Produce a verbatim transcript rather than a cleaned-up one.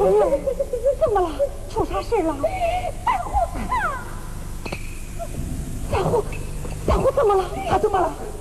夫人，怎么了？出啥事了？ 大虎他， 大虎，大虎怎么了？他怎么了？